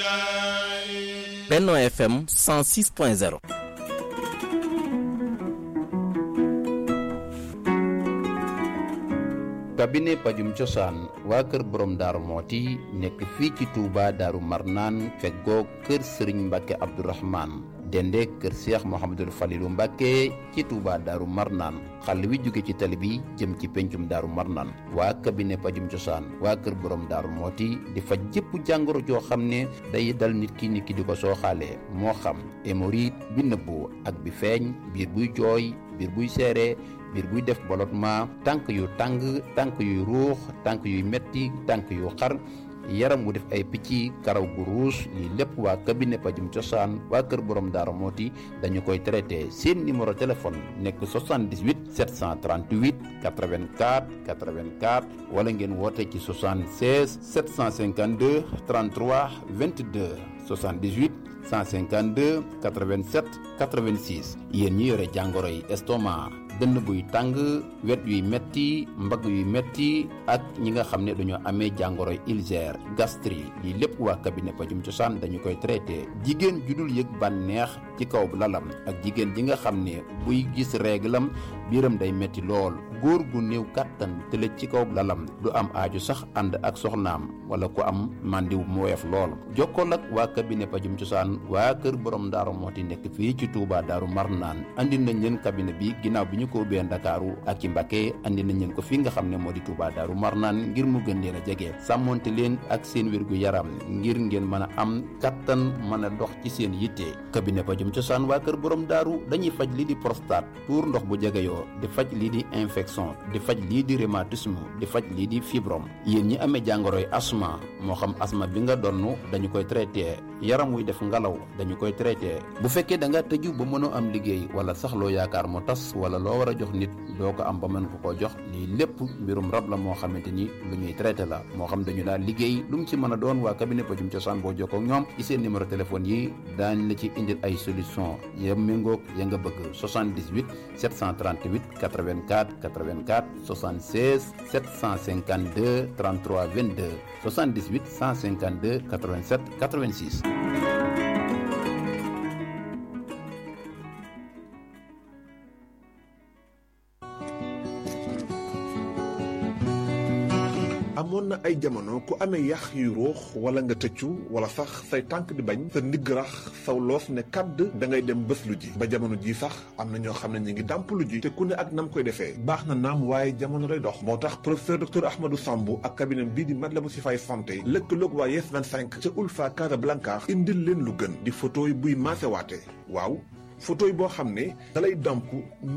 Benno FM 106.0. cabinet pajum cosaan waa kër borom daaru mooti nekk fii ci Touba daaru marnaan feggoo kër Serigne Mbacke Abdourahmane dende kër Cheikh Mouhamadul Falilou Mbacke ci Touba daaru marnaan xàll wi jóge ci tali bi jëm ci pencum daaru marnaan waa cabinet pajum cosaan waa kër borom daaru mooti di faj jëpp jàngoro joo xam ne day dal nit ki di ko sooxaale moo xam hémorroïde bi nëbbu ak bi feeñ biir buy jooy biir buy seere biir buy def ballottement tànk yu tàng tànk yuy ruux tànk yuy metti tànk yu xar yaram wu def ay picc karaw gu ruus lii lépp waa cabinet pajum cosaan waa kër borom daara mooti dañu koy traité seen numéro téléphone nekk 78 738 84 84 wala ngeen woote ci 76 752 33 22 78 152 87 86 yéen ñi yore jàngoro yi estomac dënn buy tàng wet yuy metti mbagg yuy metti ak ñi nga xam ne dañoo amee jàngoro ulcère gastrique lii lépp waa cabinet pajum cosaan dañu koy traité jigéen ju dul yëg bànneex ci kaw lalam ak jigéen ji nga xam ne buy gis réglam biiram day metti lool góor gu néew kàttan tëlëj ci kaw lalam du am aaju sax ànd ak soxnaam wala ku am màndiw mu woyof lool jokkool ak waa cabinet pajum cosaan waa kër borom daaru mooti nekk fii ci Touba daaru marnaan andi nañ leen cabinet bi ginnaaw bi ñu ko ubbee Ndakaaru ak ci Mbacké andi nañ leen ko fi nga xam ne moo di Touba daaru marnaan ngir mu gën leen a jege sàmmonte leen ak seen wérgu yaram ngir ngeen mën a am kattan mën a dox ci seen yitte cabinet pajum cosaan waa kër borom daaru dañuy faj lii di prostate tuur ndox bu jegeyoo di faj lii di infection di faj lii di rhumatisme di faj lii di fibrome yéen ñi amee jàngoroy asma moo xam asma bi nga donn dañu koy traité yaram wuy def ngalaw dañu koy traité bu fekkee da nga tëju ba mënoo am liggéey wala sax loo yaakaar mu tas wala loo war a jox nit doo ko am ba mën ko koo jox lii lépp mbirum rab la moo xamante ni lu ñuy traité la moo xam dañu daal liggéey lu mu ci mën a doon waa cabinet pajum cosaan boo jokkoo ak ñoom ci seen numéro téléphone yi daañ la ci indil ay solution ya méngoog ya nga bëgg 78 738 84 84 76 752 33 22 78 152 87 86. amoon na ay jamono ku amee yax yu ruux wala nga tëccu wala sax say tànk di bañ sa ndigg rax saw loos ne kàdd da ngay dem bés lu ji ba jamono ji sax am na ñoo xam ne ñu ngi dàmp lu ji te ku ne ak nam koy defee baax na naam waaye jamono lay dox moo tax professeur docteur Ahmadou Sambou ak cabinet bii di Matlaboul Chifaay santé lëkkaloog waa Yes 25 ca Ulfa Casablanca indil leen lu gën di photo yi buy maasewaate waaw photo yi boo xam ne dalay damp